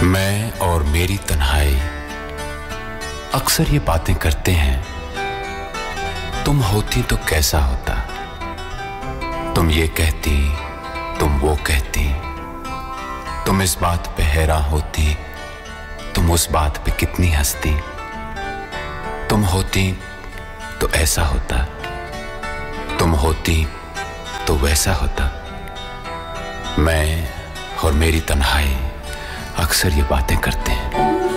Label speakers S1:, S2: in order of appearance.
S1: मैं और मेरी तन्हाई अक्सर ये बातें करते हैं, तुम होती तो कैसा होता, तुम ये कहती, तुम वो कहती, तुम इस बात पे हैरान होती, तुम उस बात पे कितनी हंसती, तुम होती तो ऐसा होता, तुम होती तो वैसा होता। मैं और मेरी तन्हाई अक्सर ये बातें करते हैं।